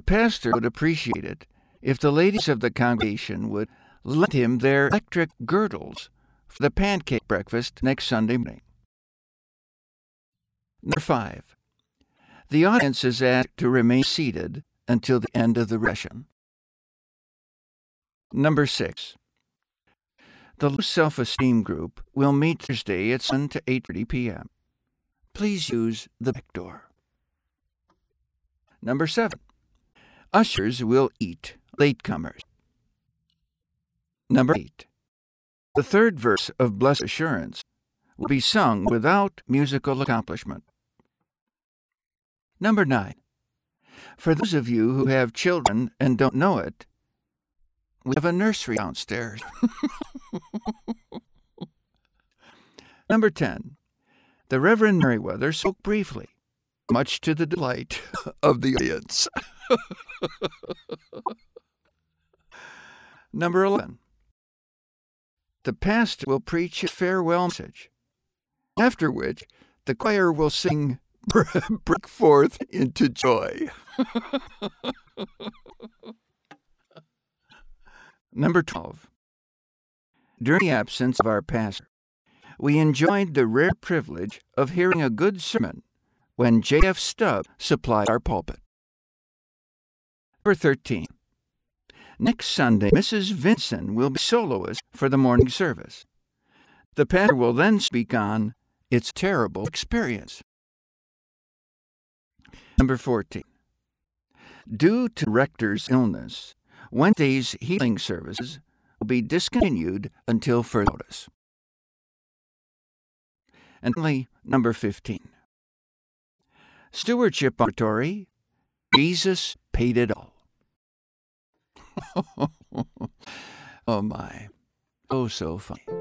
pastor would appreciate it if the ladies of the congregation would lend him their electric girdles for the pancake breakfast next Sunday morning. Number 5. The audience is asked to remain seated until the end of the session. Number 6. The low self-esteem group will meet Thursday at 7 to 8:30 p.m. Please use the back door. Number 7. Ushers will eat latecomers. Number 8. The third verse of Blessed Assurance will be sung without musical accompaniment. Number 9. For those of you who have children and don't know it, we have a nursery downstairs. Number 10. The Reverend Merriweather spoke briefly, much to the delight of the audience. Number 11. The pastor will preach a farewell message, after which the choir will sing "Break Forth into Joy." Number 12. During the absence of our pastor, we enjoyed the rare privilege of hearing a good sermon when J.F. Stubb supplied our pulpit. Number 13. Next Sunday, Mrs. Vinson will be soloist for the morning service. The pastor will then speak on "It's a Terrible Experience." Number 14. Due to Rector's illness, Wednesday's healing services will be discontinued until further notice. And finally, number 15. Stewardship Oratory, Jesus paid it all. Oh my, oh so funny.